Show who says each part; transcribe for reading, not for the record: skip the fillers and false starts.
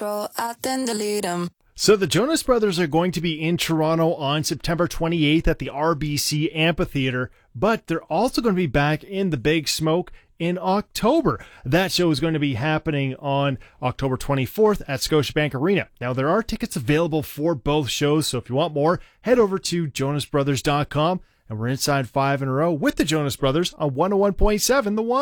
Speaker 1: control, I then delete them.
Speaker 2: So the Jonas Brothers are going to be in Toronto on September 28th at the RBC Amphitheater, but they're also going to be back in the Big Smoke in October. That show is going to be happening on October 24th at Scotiabank Arena. Now, there are tickets available for both shows, so if you want more, head over to jonasbrothers.com, and we're inside 5 in a row with the Jonas Brothers on 101.7 The One.